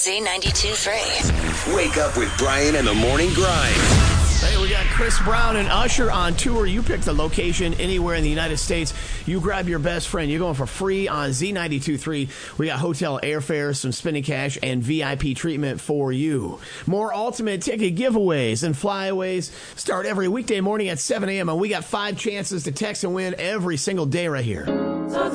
Z92.3. Wake up with Brian and the Morning Grind. Hey, we got Chris Brown and Usher on tour. You pick the location anywhere in the United States. You grab your best friend. You're going for free on Z92.3. We got hotel airfares, some spending cash, and VIP treatment for you. More ultimate ticket giveaways and flyaways start every weekday morning at 7 a.m. And we got 5 chances to text and win every single day right here.